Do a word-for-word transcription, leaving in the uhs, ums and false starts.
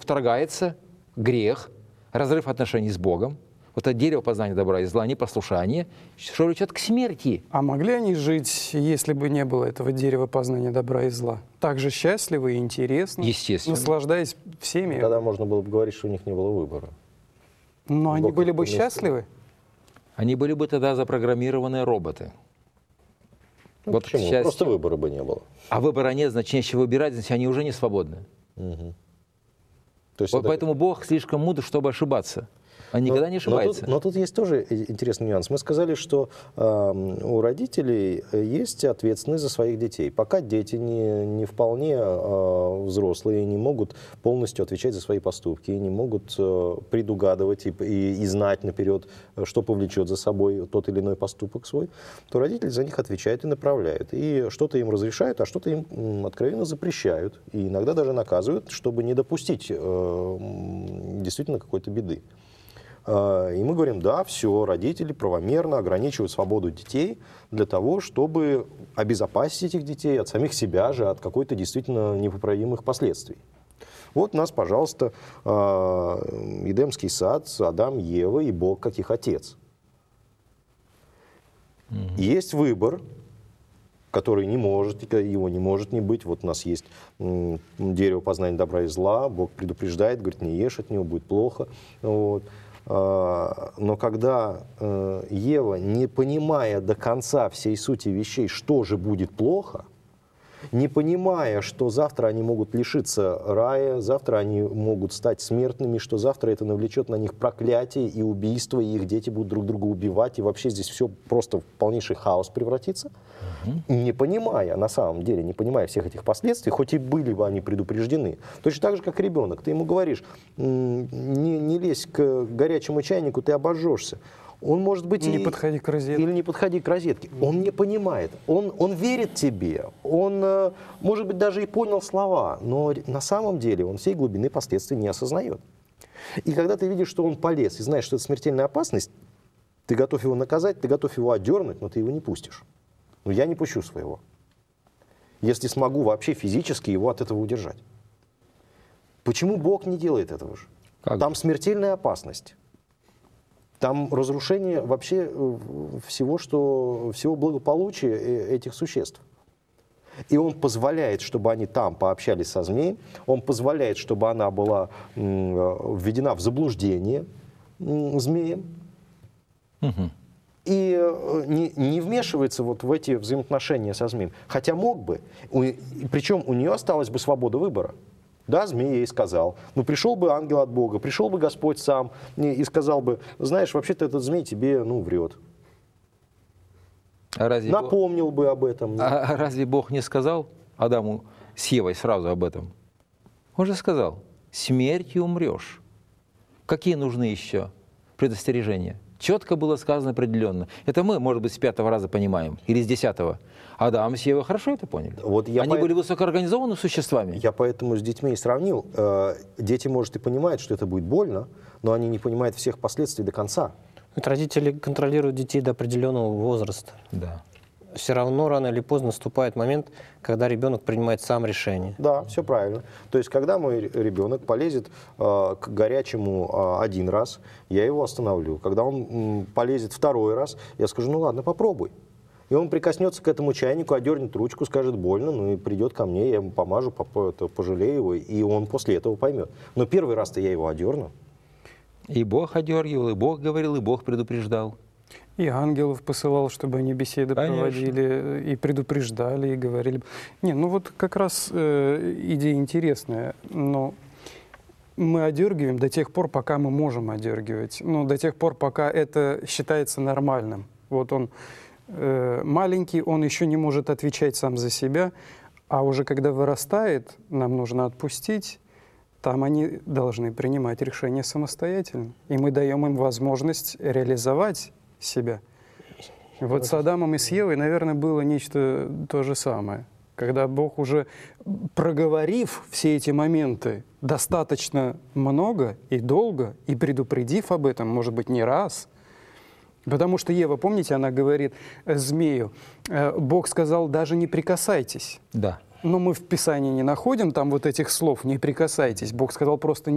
вторгается грех, разрыв отношений с Богом. Вот это дерево познания добра и зла, непослушание, что влечет к смерти. А могли они жить, если бы не было этого дерева познания добра и зла? Так же счастливы и интересно, Естественно. наслаждаясь всеми. Тогда можно было бы говорить, что у них не было выбора. Но они Бог были их бы поместил. счастливы? Они были бы тогда запрограммированные роботы. Ну, Вот, к почему? счастью. Просто выбора бы не было. А выбора нет, значит, нечего выбирать, значит, они уже не свободны. Угу. То есть Вот это- поэтому Бог слишком мудр, чтобы ошибаться. Он Но- никогда не ошибается. Но тут, но тут есть тоже и- интересный нюанс. Мы сказали, что э, у родителей есть ответственность за своих детей. Пока дети не, не вполне э, взрослые, не могут полностью отвечать за свои поступки, не могут э, предугадывать и, и, и знать наперед, что повлечет за собой тот или иной поступок свой, то родители за них отвечают и направляют. И что-то им разрешают, а что-то им м, откровенно запрещают. И иногда даже наказывают, чтобы не допустить э, м, действительно какой-то беды. И мы говорим, да, все, родители правомерно ограничивают свободу детей для того, чтобы обезопасить этих детей от самих себя же, от какой-то действительно непоправимых последствий. Вот у нас, пожалуйста, Эдемский сад, Адам, Ева и Бог как их отец. Mm-hmm. Есть выбор, который не может, его не может не быть. Вот у нас есть м, дерево познания добра и зла, Бог предупреждает, говорит, не ешь от него, будет плохо. Вот. Но когда Ева, не понимая до конца всей сути вещей, что же будет плохо, не понимая, что завтра они могут лишиться рая, завтра они могут стать смертными, что завтра это навлечет на них проклятие и убийство, и их дети будут друг друга убивать, и вообще здесь все просто в полнейший хаос превратится, угу. не понимая, на самом деле, не понимая всех этих последствий, хоть и были бы они предупреждены. Точно так же, как ребенок. Ты ему говоришь, не, не лезь к горячему чайнику, ты обожжешься. Он может быть не и... подходи к розетке. Или не подходи к розетке. Он не понимает. Он, он верит тебе. Он, может быть, даже и понял слова, но на самом деле он всей глубины последствий не осознает. И когда ты видишь, что он полез, и знаешь, что это смертельная опасность, ты готов его наказать, ты готов его отдернуть, но ты его не пустишь. Но я не пущу своего. Если смогу вообще физически его от этого удержать. Почему Бог не делает этого же? Как? Там смертельная опасность. Там разрушение вообще всего, что, всего благополучия этих существ. И он позволяет, чтобы они там пообщались со змеем, он позволяет, чтобы она была введена в заблуждение змеем. Угу. И не, не вмешивается вот в эти взаимоотношения со змеем. Хотя мог бы. Причем у нее осталась бы свобода выбора. Да, змей ей сказал. Ну, пришел бы ангел от Бога, пришел бы Господь сам и сказал бы, знаешь, вообще-то этот змей тебе, ну, врет. А разве Напомнил Бог... бы об этом. А разве Бог не сказал Адаму с Евой сразу об этом? Он же сказал, смертью умрешь. Какие нужны еще предостережения? Четко было сказано определенно. Это мы, может быть, с пятого раза понимаем, или с десятого. Адам с Евой хорошо это поняли. Вот я Они по... были высокоорганизованными существами. Я поэтому с детьми и сравнил. Дети, может, и понимают, что это будет больно, но они не понимают всех последствий до конца. Это родители контролируют детей до определенного возраста. Да. Все равно рано или поздно наступает момент, когда ребенок принимает сам решение. Да, все правильно. То есть, когда мой ребенок полезет э, к горячему э, один раз, я его остановлю. Когда он м, полезет второй раз, я скажу, ну ладно, попробуй. И он прикоснется к этому чайнику, одернет ручку, скажет больно, ну и придет ко мне, я ему помажу, пожалею его, и он после этого поймет. Но первый раз-то я его одерну. И Бог одергивал, и Бог говорил, и Бог предупреждал. И ангелов посылал, чтобы они беседы Конечно. проводили, и предупреждали, и говорили. Не, ну вот как раз э, идея интересная, но мы одергиваем до тех пор, пока мы можем одергивать. Ну, до тех пор, пока это считается нормальным. Вот он э, маленький, он еще не может отвечать сам за себя, а уже когда вырастает, нам нужно отпустить. Там они должны принимать решения самостоятельно. И мы даем им возможность реализовать себя. Вот с Адамом и с Евой, наверное, было нечто то же самое. Когда Бог уже, проговорив все эти моменты достаточно много и долго, и предупредив об этом, может быть, не раз, потому что Ева, помните, она говорит змею, Бог сказал, даже не прикасайтесь. Да. Но мы в Писании не находим там вот этих слов «не прикасайтесь». Бог сказал просто